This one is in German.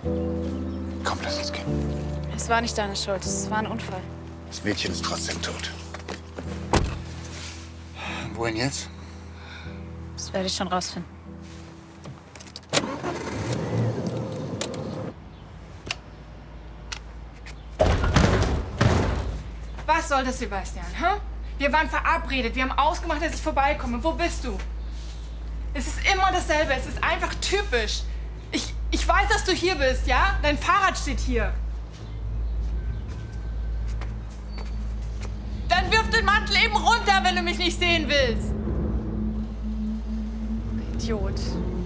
Komm, lass uns gehen. Es war nicht deine Schuld, es war ein Unfall. Das Mädchen ist trotzdem tot. Wohin jetzt? Das werde ich schon rausfinden. Was soll das, Sebastian? Hä? Wir waren verabredet, wir haben ausgemacht, dass ich vorbeikomme. Wo bist du? Es ist immer dasselbe, es ist einfach typisch. Ich weiß, dass du hier bist, ja? Dein Fahrrad steht hier. Dann wirf den Mantel eben runter, wenn du mich nicht sehen willst. Idiot.